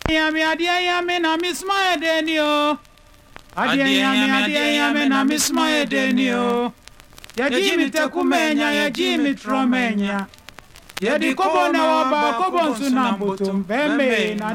Yami adia yami na misma edenio. Adia yami na misma edenio. Ya jimi tekumenya ya jimi tromenya. Ya di kobo na waba kobo nsuna mbutum bembe na